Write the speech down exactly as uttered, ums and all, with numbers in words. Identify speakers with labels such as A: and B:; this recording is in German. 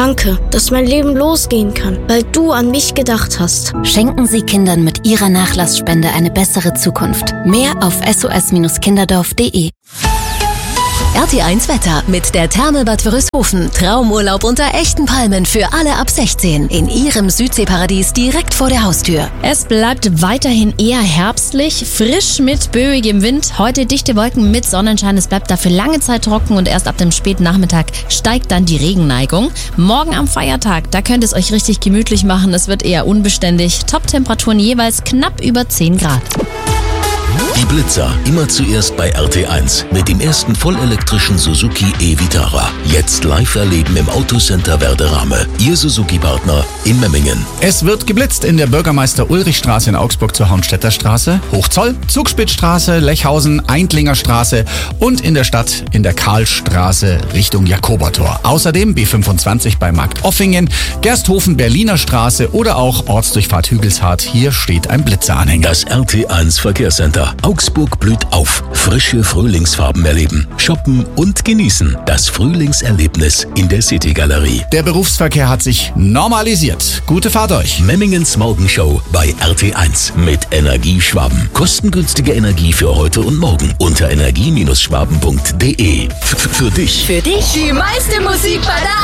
A: Danke, dass mein Leben losgehen kann, weil du an mich gedacht hast.
B: Schenken Sie Kindern mit Ihrer Nachlassspende eine bessere Zukunft. Mehr auf s o s kinderdorf punkt d e.
C: R T eins Wetter mit der Therme Bad Wörishofen. Traumurlaub unter echten Palmen für alle ab sechzehn. In Ihrem Südseeparadies direkt vor der Haustür.
D: Es bleibt weiterhin eher herbstlich, frisch mit böigem Wind. Heute dichte Wolken mit Sonnenschein. Es bleibt dafür lange Zeit trocken und erst ab dem späten Nachmittag steigt dann die Regenneigung. Morgen am Feiertag, da könnt ihr es euch richtig gemütlich machen. Es wird eher unbeständig. Top-Temperaturen jeweils knapp über zehn Grad.
E: Die Blitzer, immer zuerst bei R T eins mit dem ersten vollelektrischen Suzuki e-Vitara. Jetzt live erleben im Autocenter Werderame. Ihr Suzuki-Partner in Memmingen.
F: Es wird geblitzt in der Bürgermeister-Ulrich-Straße in Augsburg zur Hornstädter Straße, Hochzoll, Zugspitzstraße, Lechhausen, Eindlinger Straße und in der Stadt in der Karlstraße Richtung Jakobertor. Außerdem B fünfundzwanzig bei Markt Offingen, Gersthofen, Berliner Straße oder auch Ortsdurchfahrt Hügelshardt. Hier steht ein Blitzeranhänger.
E: Das R T eins Verkehrscenter. Augsburg blüht auf. Frische Frühlingsfarben erleben, shoppen und genießen. Das Frühlingserlebnis in der City-Galerie.
F: Der Berufsverkehr hat sich normalisiert. Gute Fahrt euch.
E: Memmingens Morgenshow bei R T eins mit Energie Schwaben. Kostengünstige Energie für heute und morgen unter energie Bindestrich schwaben punkt d e. F- Für dich.
C: Für dich
G: Die meiste Musik bei der